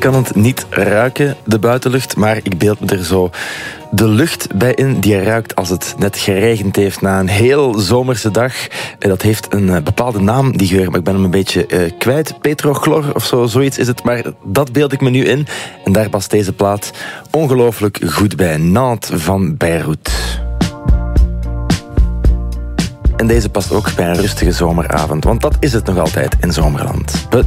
kan het niet ruiken, de buitenlucht, maar ik beeld me er zo de lucht bij in die ruikt als het net geregend heeft na een heel zomerse dag. Dat heeft een bepaalde naam, die geur, maar ik ben hem een beetje kwijt. Petrochlor of zo, zoiets is het, maar dat beeld ik me nu in. En daar past deze plaat ongelooflijk goed bij. Nantes van Beirut. En deze past ook bij een rustige zomeravond, want dat is het nog altijd in Zomerland.